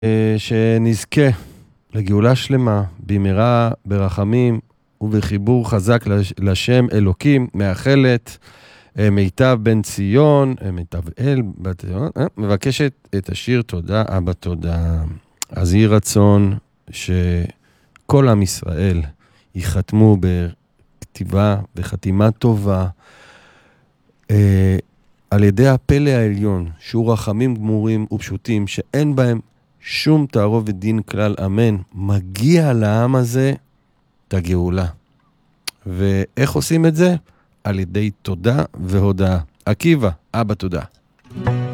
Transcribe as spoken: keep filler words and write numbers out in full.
שנזכה לגאולה שלמה, במהרה, ברחמים ובחיבור חזק לשם אלוקים, מאחלת מיטב בן ציון, מיטב אל בת ציון, מבקשת את השיר תודה אבא תודה. אז יהי רצון שכל עם ישראל יחתמו בכתיבה וחתימה טובה, על ידי הפלא העליון, שהוא רחמים גמורים ופשוטים, שאין בהם שום תערובת דין כלל, אמן. מגיע לעם הזה את הגאולה. ואיך עושים את זה? על ידי תודה והודאה. עקיבא, אבא תודה.